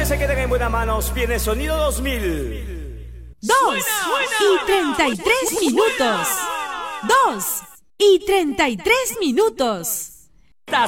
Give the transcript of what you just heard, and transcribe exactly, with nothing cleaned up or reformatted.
se queden en buenas manos. Viene Sonido dos mil. Dos y treinta y tres minutos. Dos y treinta y tres minutos.